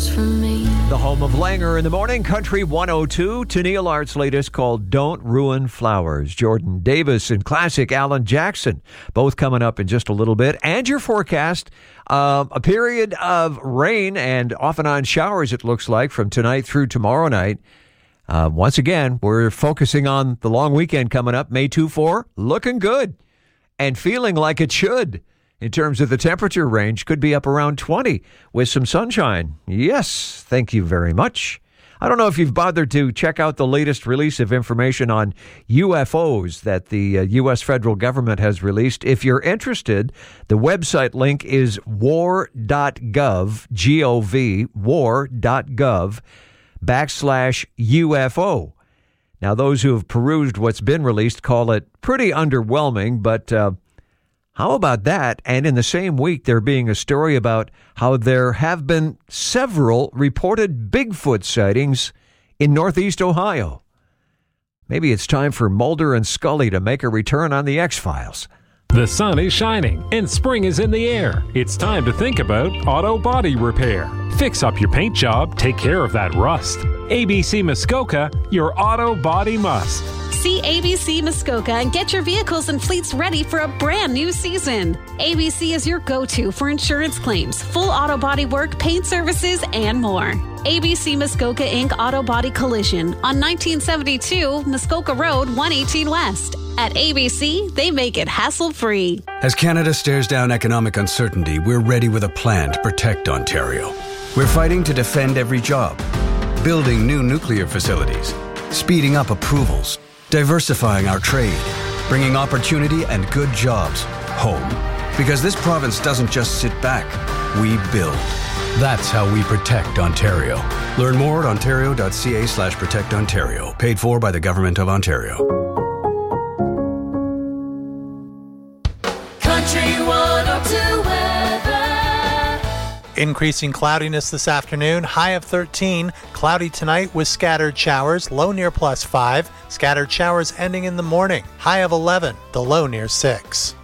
flowers for me. The home of Langer in the morning, Country 102. To Neil Art's latest called Don't Ruin Flowers. Jordan Davis and classic Alan Jackson, both coming up in just a little bit. And your forecast, a period of rain and off and on showers, it looks like, from tonight through tomorrow night. Once again, we're focusing on the long weekend coming up, May 2-4, looking good and feeling like it should. In terms of the temperature range, could be up around 20 with some sunshine. Yes, thank you very much. I don't know if you've bothered to check out the latest release of information on UFOs that the U.S. federal government has released. If you're interested, the website link is war.gov, G-O-V, war.gov/UFO. Now, those who have perused what's been released call it pretty underwhelming, but how about that? And in the same week, there being a story about how there have been several reported Bigfoot sightings in Northeast Ohio. Maybe it's time for Mulder and Scully to make a return on the X-Files. The sun is shining and spring is in the air. It's time to think about auto body repair. Fix up your paint job, take care of that rust. ABC Muskoka, your auto body must. See ABC Muskoka and get your vehicles and fleets ready for a brand new season. ABC is your go-to for insurance claims, full auto body work, paint services, and more. ABC Muskoka Inc. Auto Body Collision on 1972 Muskoka Road, 118 West. At ABC, they make it hassle-free. As Canada stares down economic uncertainty, we're ready with a plan to protect Ontario. We're fighting to defend every job, building new nuclear facilities, speeding up approvals, diversifying our trade, bringing opportunity and good jobs home. Because this province doesn't just sit back, we build. That's how we protect Ontario. Learn more at ontario.ca/protectontario. Paid for by the Government of Ontario. Country 102 weather. Increasing cloudiness this afternoon, high of 13. Cloudy tonight with scattered showers, low near +5. Scattered showers ending in the morning, high of 11, the low near 6.